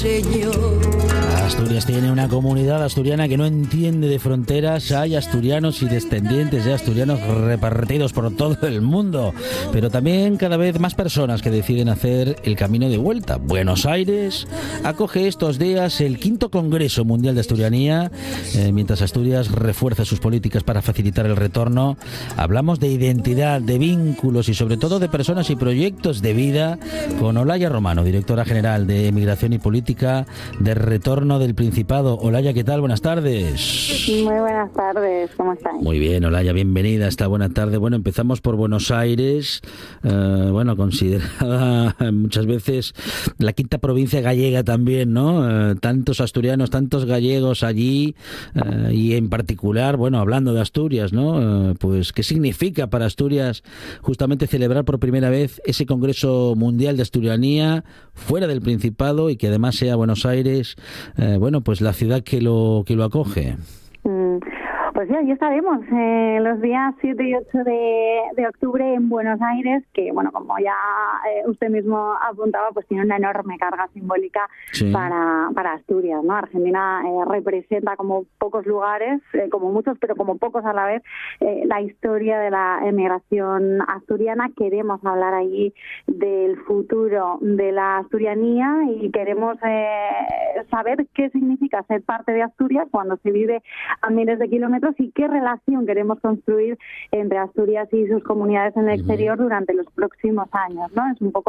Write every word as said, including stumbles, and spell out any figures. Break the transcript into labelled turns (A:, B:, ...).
A: Asturias tiene una comunidad asturiana que no entiende de fronteras. Hay asturianos y descendientes de asturianos repartidos por todo el mundo, pero también cada vez más personas que deciden hacer el camino de vuelta. Buenos Aires acoge estos días el quinto Congreso Mundial de Asturianía. Eh, mientras Asturias refuerza sus políticas para facilitar el retorno, hablamos de identidad, de vínculos y sobre todo de personas y proyectos de vida con Olaya Romano, directora general de Emigración y Política de Retorno del Principado. Olaya, ¿qué tal? Buenas tardes.
B: Muy buenas tardes, ¿cómo estáis?
A: Muy bien, Olaya, bienvenida esta buena tarde. Bueno, empezamos por Buenos Aires, eh, bueno, considerada muchas veces la quinta provincia gallega también, ¿no? Eh, tantos asturianos, tantos gallegos allí, eh, y en particular, bueno, hablando de Asturias, ¿no? Eh, pues, ¿qué significa para Asturias justamente celebrar por primera vez ese Congreso Mundial de Asturianía fuera del Principado y que además sea Buenos Aires, eh, bueno, pues la ciudad que lo que lo acoge?
B: Mm. Pues sí, allí estaremos eh, los días siete y ocho de, de octubre en Buenos Aires, que, bueno, como ya eh, usted mismo apuntaba, pues tiene una enorme carga simbólica sí. para, para Asturias, ¿no? Argentina eh, representa como pocos lugares, eh, como muchos, pero como pocos a la vez, eh, la historia de la emigración asturiana. Queremos hablar allí del futuro de la asturianía y queremos eh, saber qué significa ser parte de Asturias cuando se vive a miles de kilómetros y qué relación queremos construir entre Asturias y sus comunidades en el exterior durante los próximos años, ¿no? Es un poco